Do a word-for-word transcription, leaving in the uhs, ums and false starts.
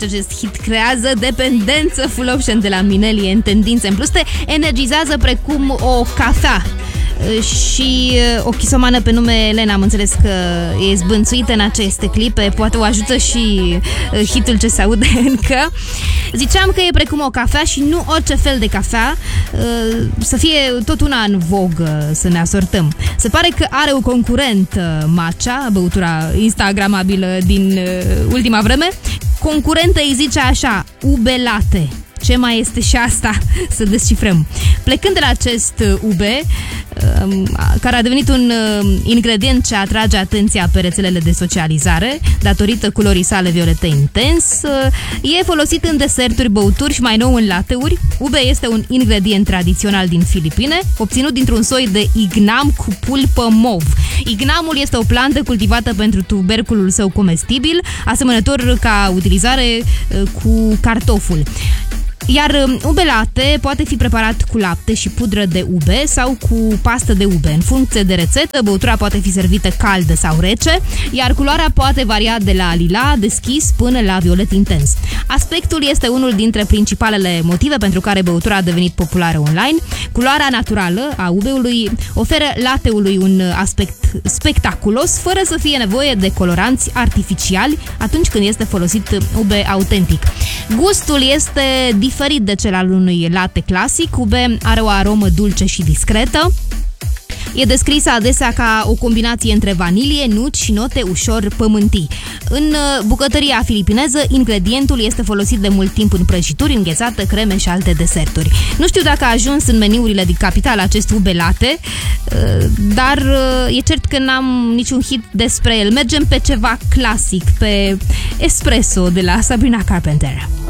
Acest hit creează dependență, full option de la Mineli în tendințe. În plus te energizează precum o cafea. Și o chisomană pe nume Elena, am înțeles că e zbânțuită în aceste clipe. Poate o ajută și hitul ce se aude încă. Ziceam că e precum o cafea și nu orice fel de cafea. Să fie tot una în vogă, să ne asortăm. Se pare că are un concurent, matcha, băutura instagramabilă din ultima vreme. Concurentă îi zice așa, U B Latte. Ce mai este și asta? Să descifrăm. Plecând de la acest U B, care a devenit un ingredient ce atrage atenția pe rețelele de socializare, datorită culorii sale violete intens, e folosit în deserturi, băuturi și mai nou în lateuri. U B este un ingredient tradițional din Filipine, obținut dintr-un soi de ignam cu pulpă mov. Ignamul este o plantă cultivată pentru tuberculul său comestibil, asemănător ca utilizare cu cartoful. Iar U B Latte poate fi preparat cu lapte și pudră de U B sau cu pastă de U B. În funcție de rețetă, băutura poate fi servită caldă sau rece, iar culoarea poate varia de la lila deschis până la violet intens. Aspectul este unul dintre principalele motive pentru care băutura a devenit populară online. Culoarea naturală a U B-ului oferă latteului un aspect spectaculos, fără să fie nevoie de coloranți artificiali atunci când este folosit U B autentic. Gustul este diferit de cel al unui latte clasic. U B are o aromă dulce și discretă. E descrisă adesea ca o combinație între vanilie, nuci și note ușor pământii. În bucătăria filipineză, ingredientul este folosit de mult timp în prăjituri, înghețată, creme și alte deserturi. Nu știu dacă a ajuns în meniurile din capitală acest U B Latte, dar e cert că n-am niciun hit despre el. Mergem pe ceva clasic, pe Espresso de la Sabrina Carpenter.